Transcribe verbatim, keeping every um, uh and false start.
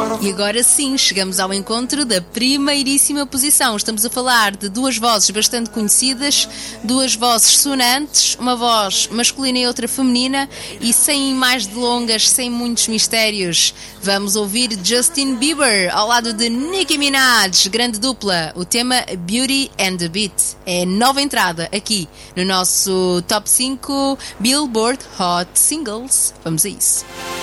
E agora sim, chegamos ao encontro da primeiríssima posição. Estamos a falar de duas vozes bastante conhecidas, duas vozes sonantes, uma voz masculina e outra feminina, e sem mais delongas, sem muitos mistérios, vamos ouvir Justin Bieber ao lado de Nicki Minaj, grande dupla, o tema Beauty and the Beat. É nova entrada aqui no nosso Top cinco Billboard Hot Singles. Vamos a isso.